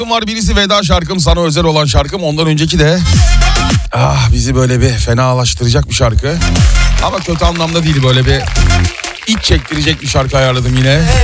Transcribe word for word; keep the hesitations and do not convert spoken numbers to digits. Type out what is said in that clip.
var, birisi veda şarkım, sana özel olan şarkım. Ondan önceki de ah bizi böyle bir fenalaştıracak bir şarkı. Ama kötü anlamda değil, böyle bir iç çektirecek bir şarkı ayarladım yine.